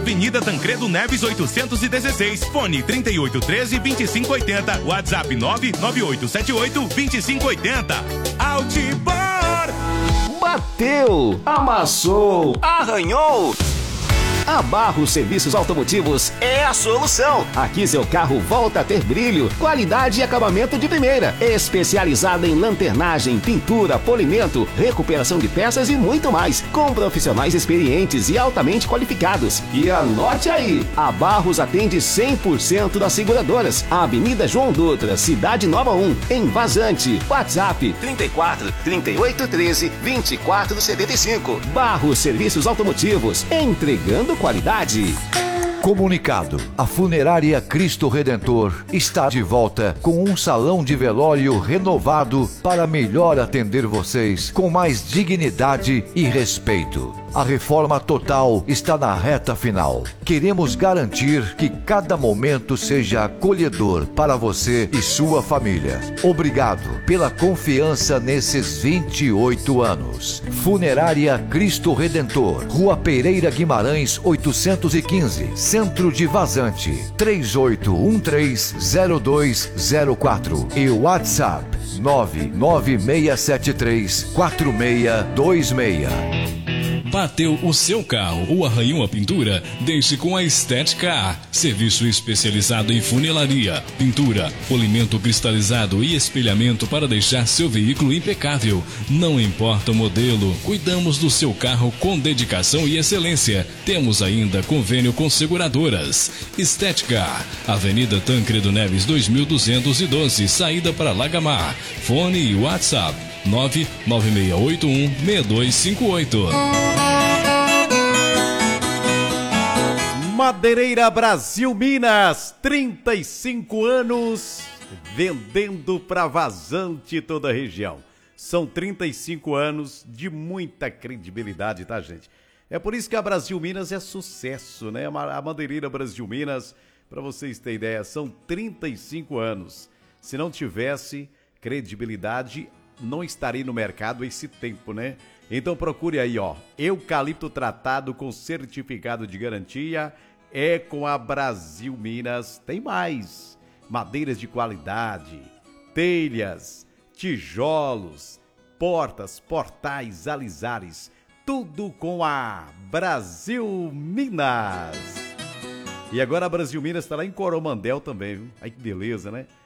Avenida Tancredo Neves 816, fone 3813-2580, WhatsApp 99878-2580. Altibor! Bateu, amassou, arranhou. A Barros Serviços Automotivos é a solução. Aqui seu carro volta a ter brilho, qualidade e acabamento de primeira. Especializada em lanternagem, pintura, polimento, recuperação de peças e muito mais. Com profissionais experientes e altamente qualificados. E anote aí, a Barros atende 100% das seguradoras. Avenida João Dutra, Cidade Nova 1, em Vazante. WhatsApp 34 38 13 24 75. Barros Serviços Automotivos, entregando qualidade. Comunicado: a Funerária Cristo Redentor está de volta com um salão de velório renovado para melhor atender vocês com mais dignidade e respeito. A reforma total está na reta final. Queremos garantir que cada momento seja acolhedor para você e sua família. Obrigado pela confiança nesses 28 anos. Funerária Cristo Redentor, Rua Pereira Guimarães 815, Centro de Vazante, 38130204 e WhatsApp 996734626. Bateu o seu carro ou arranhou a pintura? Deixe com a Estética. Serviço especializado em funilaria, pintura, polimento cristalizado e espelhamento para deixar seu veículo impecável. Não importa o modelo, cuidamos do seu carro com dedicação e excelência. Temos ainda convênio com seguradoras. Estética, Avenida Tancredo Neves 2212, saída para Lagamar. Fone e WhatsApp 99681-6258. Madeireira Brasil Minas, 35 anos vendendo para Vazante toda a região. São 35 anos de muita credibilidade, tá, gente? É por isso que a Brasil Minas é sucesso, né? A Madeireira Brasil Minas, para vocês terem ideia, são 35 anos. Se não tivesse credibilidade, não estaria no mercado esse tempo, né? Então procure aí, ó, eucalipto tratado com certificado de garantia, é com a Brasil Minas. Tem mais, madeiras de qualidade, telhas, tijolos, portas, portais, alisares, tudo com a Brasil Minas. E agora a Brasil Minas está lá em Coromandel também, viu? Aí que beleza, né?